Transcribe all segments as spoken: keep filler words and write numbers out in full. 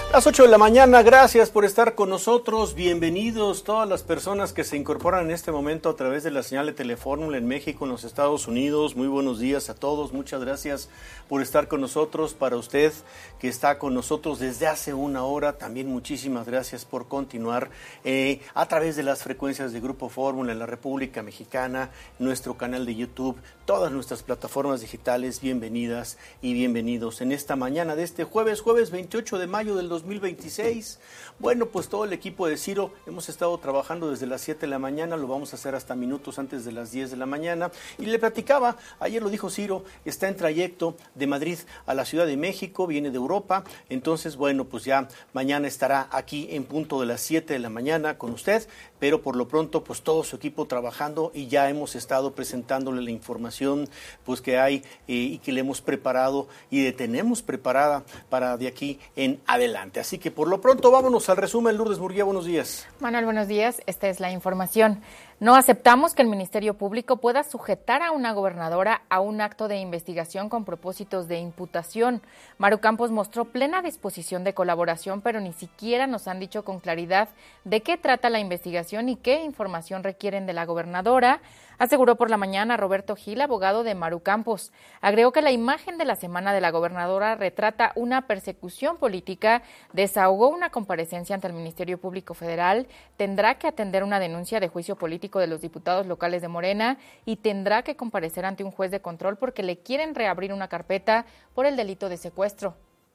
Las ocho de la mañana, gracias por estar con nosotros, bienvenidos todas las personas que se incorporan en este momento a través de la señal de Telefórmula en México, en los Estados Unidos. Muy buenos días a todos, muchas gracias por estar con nosotros. Para usted que está con nosotros desde hace una hora, también muchísimas gracias por continuar eh, a través de las frecuencias de Grupo Fórmula en la República Mexicana, nuestro canal de YouTube, todas nuestras plataformas digitales. Bienvenidas y bienvenidos en esta mañana de este jueves, jueves veintiocho de mayo del dos mil veintiséis. Bueno, pues todo el equipo de Ciro hemos estado trabajando desde las siete de la mañana, lo vamos a hacer hasta minutos antes de las diez de la mañana, y le platicaba, ayer lo dijo Ciro, está en trayecto de Madrid a la Ciudad de México, viene de Europa, entonces bueno, pues ya mañana estará aquí en punto de las siete de la mañana con usted, pero por lo pronto pues todo su equipo trabajando, y ya hemos estado presentándole la información pues que hay eh, y que le hemos preparado y le tenemos preparada para de aquí en adelante. Así que por lo pronto vámonos al resumen. Lourdes Murguía, buenos días. Manuel, buenos días. Esta es la información. No aceptamos que el Ministerio Público pueda sujetar a una gobernadora a un acto de investigación con propósitos de imputación. Maru Campos mostró plena disposición de colaboración, pero ni siquiera nos han dicho con claridad de qué trata la investigación y qué información requieren de la gobernadora, aseguró por la mañana Roberto Gil, abogado de Maru Campos. Agregó que la imagen de la semana de la gobernadora retrata una persecución política, desahogó una comparecencia ante el Ministerio Público Federal, tendrá que atender una denuncia de juicio político de los diputados locales de Morena y tendrá que comparecer ante un juez de control porque le quieren reabrir una carpeta por el delito de secuestro.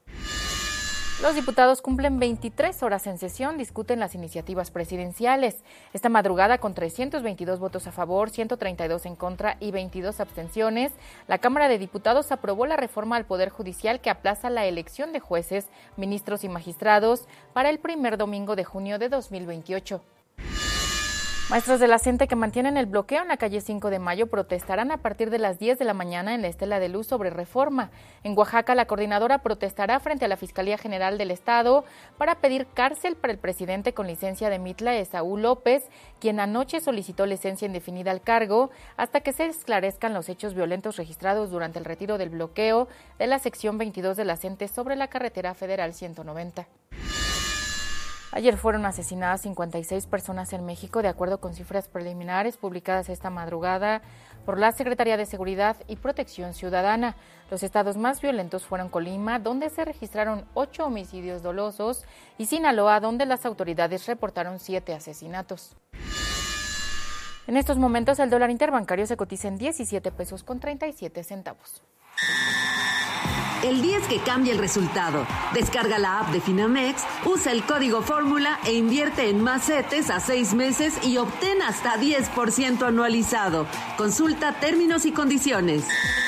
Los diputados cumplen veintitrés horas en sesión, discuten las iniciativas presidenciales. Esta madrugada, con trescientos veintidós votos a favor, ciento treinta y dos en contra y veintidós abstenciones, la Cámara de Diputados aprobó la reforma al Poder Judicial que aplaza la elección de jueces, ministros y magistrados para el primer domingo de junio de dos mil veintiocho. Maestros de la CENTE que mantienen el bloqueo en la calle cinco de mayo protestarán a partir de las diez de la mañana en la Estela de Luz sobre reforma. En Oaxaca, la coordinadora protestará frente a la Fiscalía General del Estado para pedir cárcel para el presidente con licencia de Mitla, Esaú López, quien anoche solicitó licencia indefinida al cargo hasta que se esclarezcan los hechos violentos registrados durante el retiro del bloqueo de la sección veintidós de la CENTE sobre la carretera federal ciento noventa. Ayer fueron asesinadas cincuenta y seis personas en México, de acuerdo con cifras preliminares publicadas esta madrugada por la Secretaría de Seguridad y Protección Ciudadana. Los estados más violentos fueron Colima, donde se registraron ocho homicidios dolosos, y Sinaloa, donde las autoridades reportaron siete asesinatos. En estos momentos, el dólar interbancario se cotiza en diecisiete pesos con treinta y siete centavos. El día es que cambia el resultado. Descarga la app de Finamex, usa el código Fórmula e invierte en más CETES a seis meses y obtén hasta diez por ciento anualizado. Consulta términos y condiciones.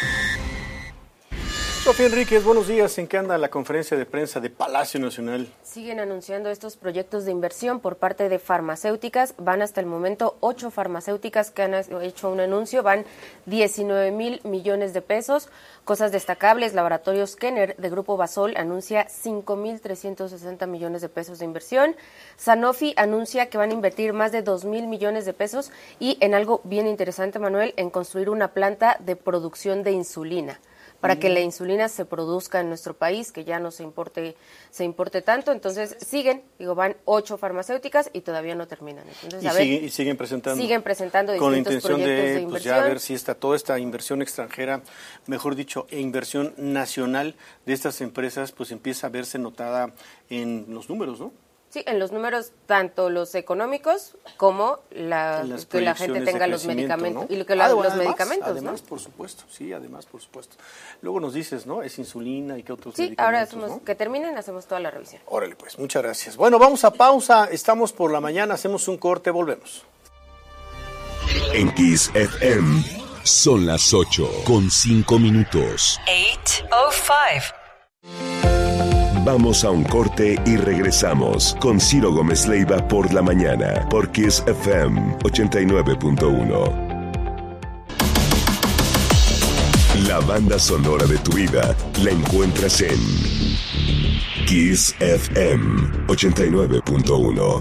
Sofía Enríquez, buenos días. ¿En qué anda la conferencia de prensa de Palacio Nacional? Siguen anunciando estos proyectos de inversión por parte de farmacéuticas. Van hasta el momento ocho farmacéuticas que han hecho un anuncio. Van diecinueve mil millones de pesos. Cosas destacables, Laboratorios Kenner de Grupo Basol anuncia cinco mil trescientos sesenta millones de pesos de inversión. Sanofi anuncia que van a invertir más de dos mil millones de pesos y en algo bien interesante, Manuel, en construir una planta de producción de insulina, para que la insulina se produzca en nuestro país, que ya no se importe se importe tanto. Entonces siguen, digo, van ocho farmacéuticas y todavía no terminan. Entonces, y, a ver, sigue, y siguen presentando. Siguen presentando con la distintos intención proyectos de, de pues inversión. ya ver si está toda esta inversión extranjera, mejor dicho, e inversión nacional de estas empresas, pues empieza a verse notada en los números, ¿no? Sí, en los números, tanto los económicos como la, que la gente tenga los medicamentos, ¿no? Y que la, ah, bueno, los además, medicamentos, además, ¿no? por supuesto, sí, además, por supuesto. Luego nos dices, ¿no? Es insulina y qué otros sí, medicamentos. Sí, ahora hacemos, ¿no? Que terminen, hacemos toda la revisión. Órale, pues, muchas gracias. Bueno, vamos a pausa, estamos por la mañana, hacemos un corte, volvemos. En Kiss F M son las ocho con cinco minutos. eight oh five. Vamos a un corte y regresamos con Ciro Gómez Leiva por la mañana, por Kiss F M ochenta y nueve punto uno. La banda sonora de tu vida la encuentras en Kiss F M ochenta y nueve punto uno.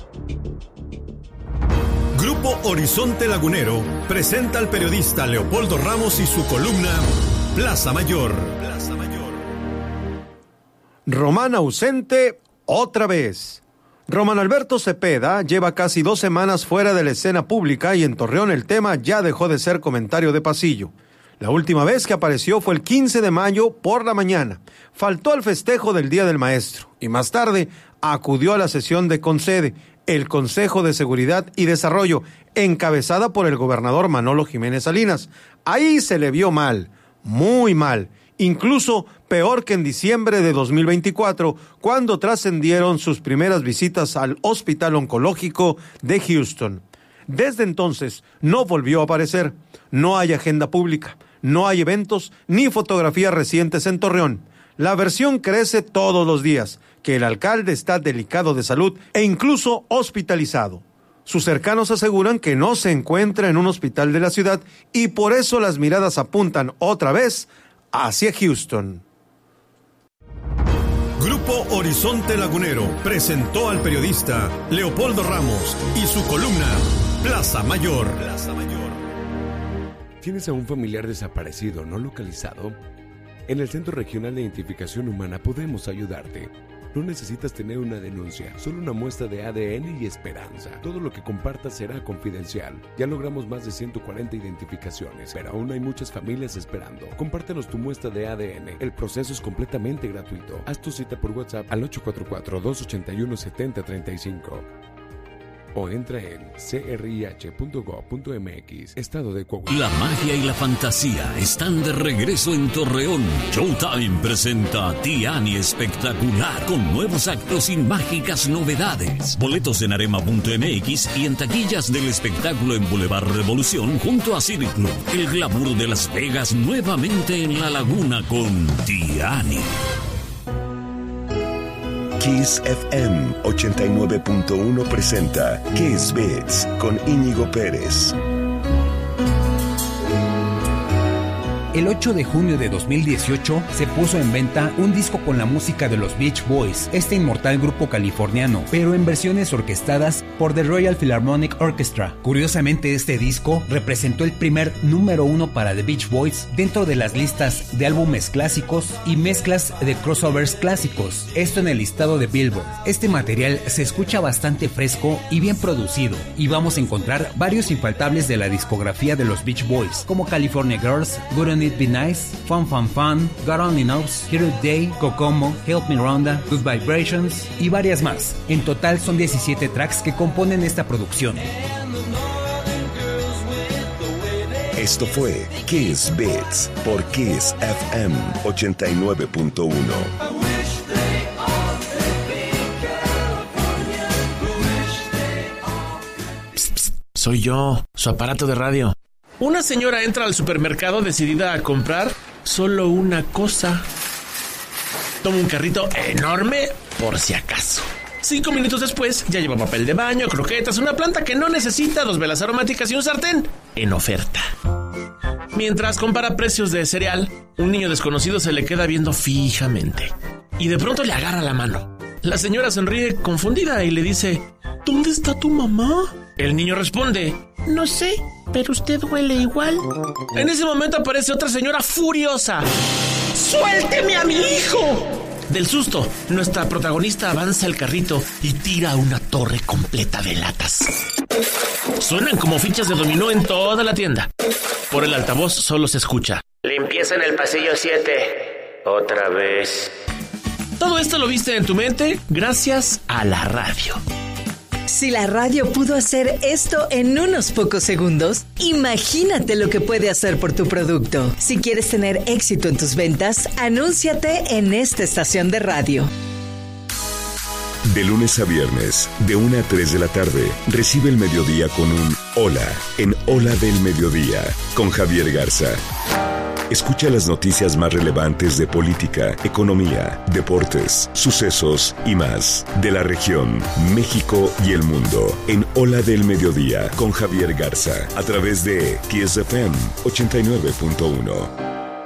Grupo Horizonte Lagunero presenta al periodista Leopoldo Ramos y su columna Plaza Mayor. Plaza Mayor. Román ausente, otra vez. Román Alberto Cepeda lleva casi dos semanas fuera de la escena pública y en Torreón el tema ya dejó de ser comentario de pasillo. La última vez que apareció fue el quince de mayo por la mañana. Faltó al festejo del Día del Maestro y más tarde acudió a la sesión de Concede, el Consejo de Seguridad y Desarrollo, encabezada por el gobernador Manolo Jiménez Salinas. Ahí se le vio mal, muy mal. Incluso peor que en diciembre de dos mil veinticuatro, cuando trascendieron sus primeras visitas al Hospital Oncológico de Houston. Desde entonces no volvió a aparecer. No hay agenda pública, no hay eventos ni fotografías recientes en Torreón. La versión crece todos los días, que el alcalde está delicado de salud e incluso hospitalizado. Sus cercanos aseguran que no se encuentra en un hospital de la ciudad y por eso las miradas apuntan otra vez hacia Houston. Grupo Horizonte Lagunero presentó al periodista Leopoldo Ramos y su columna Plaza Mayor. Plaza Mayor. ¿Tienes a un familiar desaparecido no localizado? En el Centro Regional de Identificación Humana podemos ayudarte. No necesitas tener una denuncia, solo una muestra de A D N y esperanza. Todo lo que compartas será confidencial. Ya logramos más de ciento cuarenta identificaciones, pero aún hay muchas familias esperando. Compártenos tu muestra de A D N. El proceso es completamente gratuito. Haz tu cita por WhatsApp al ocho cuatro cuatro, dos ocho uno, siete cero tres cinco. O entra en c r i h punto gov punto m x, Estado de Coahuila. La magia y la fantasía están de regreso en Torreón. Showtime presenta Tiani Espectacular, con nuevos actos y mágicas novedades. Boletos en arema punto m x y en taquillas del espectáculo en Boulevard Revolución junto a City Club. El glamour de Las Vegas nuevamente en la laguna con Tiani. Kiss F M ochenta y nueve punto uno presenta Kiss Beats con Íñigo Pérez. El ocho de junio de dos mil dieciocho se puso en venta un disco con la música de los Beach Boys, este inmortal grupo californiano, pero en versiones orquestadas por The Royal Philharmonic Orchestra. Curiosamente, este disco representó el primer número uno para The Beach Boys dentro de las listas de álbumes clásicos y mezclas de crossovers clásicos, esto en el listado de Billboard. Este material se escucha bastante fresco y bien producido, y vamos a encontrar varios infaltables de la discografía de los Beach Boys, como California Girls, Wouldn't It Be Nice, Fun Fun Fun, God Only Knows, Hero Day, Kokomo, Help Me Rhonda, Good Vibrations y varias más. En total son diecisiete tracks que componen esta producción. Esto fue Kiss Beats por Kiss F M ochenta y nueve punto uno. Psst, psst, soy yo, su aparato de radio. Una señora entra al supermercado decidida a comprar solo una cosa. Toma un carrito enorme por si acaso. Cinco minutos después ya lleva papel de baño, croquetas, una planta que no necesita, dos velas aromáticas y un sartén en oferta. Mientras compara precios de cereal, un niño desconocido se le queda viendo fijamente y de pronto le agarra la mano. La señora sonríe confundida y le dice: ¿Dónde está tu mamá? El niño responde: No sé, pero usted huele igual. En ese momento aparece otra señora furiosa. ¡Suélteme a mi hijo! Del susto, nuestra protagonista avanza el carrito y tira una torre completa de latas. Suenan como fichas de dominó en toda la tienda. Por el altavoz solo se escucha: limpieza en el pasillo siete. Otra vez. Todo esto lo viste en tu mente gracias a la radio. Si la radio pudo hacer esto en unos pocos segundos, imagínate lo que puede hacer por tu producto. Si quieres tener éxito en tus ventas, anúnciate en esta estación de radio. De lunes a viernes, de una a tres de la tarde, recibe el mediodía con un Hola en Hola del Mediodía, con Javier Garza. Escucha las noticias más relevantes de política, economía, deportes, sucesos y más de la región, México y el mundo en Hola del Mediodía con Javier Garza a través de Kiss F M ochenta y nueve punto uno.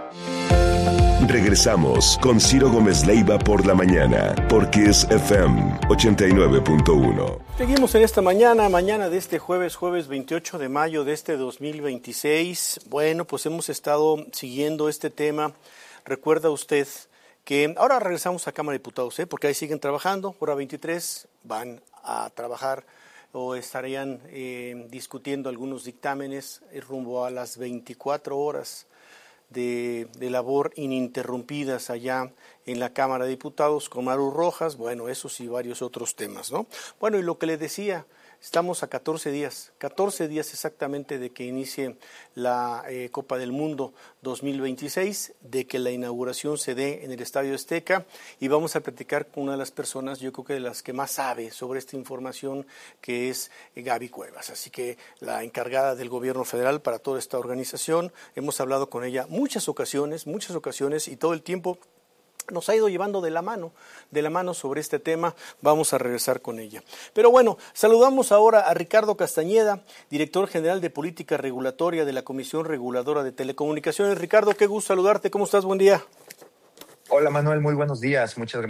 Regresamos con Ciro Gómez Leiva por la mañana por Kiss F M ochenta y nueve punto uno. Seguimos en esta mañana, mañana de este jueves, jueves veintiocho de mayo de este dos mil veintiséis. Bueno, pues hemos estado siguiendo este tema. Recuerda usted que ahora regresamos a Cámara de Diputados, ¿eh? porque ahí siguen trabajando, hora veintitrés, van a trabajar o estarían eh, discutiendo algunos dictámenes eh, rumbo a las veinticuatro horas de, de labor ininterrumpidas allá en la Cámara de Diputados con Maru Rojas, bueno, esos y varios otros temas, ¿no? Bueno, y lo que le decía, estamos a catorce días, catorce días exactamente de que inicie la eh, Copa del Mundo dos mil veintiséis, de que la inauguración se dé en el Estadio Azteca, y vamos a platicar con una de las personas, yo creo que de las que más sabe sobre esta información, que es eh, Gaby Cuevas, así que la encargada del gobierno federal para toda esta organización. Hemos hablado con ella muchas ocasiones, muchas ocasiones, y todo el tiempo nos ha ido llevando de la mano, de la mano sobre este tema. Vamos a regresar con ella. Pero bueno, saludamos ahora a Ricardo Castañeda, director general de Política Regulatoria de la Comisión Reguladora de Telecomunicaciones. Ricardo, qué gusto saludarte. ¿Cómo estás? Buen día. Hola Manuel, muy buenos días. Muchas gracias.